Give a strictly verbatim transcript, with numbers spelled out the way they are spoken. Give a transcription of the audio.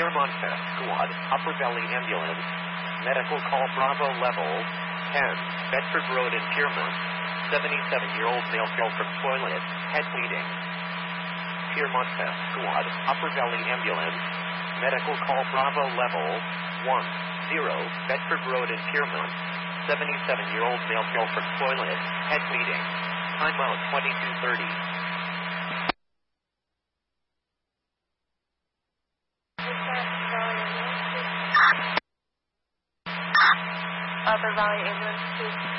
Piermont Squad, Upper Valley Ambulance, medical call Bravo level ten, Bedford Road in Piermont, seventy-seven-year-old male fell from toilet, head bleeding. Piermont Squad, Upper Valley Ambulance, medical call Bravo level one zero, Bedford Road in Piermont, seventy-seven-year-old male fell from toilet, head bleeding. Time out twenty-two thirty. Upper Valley Ambulance, please.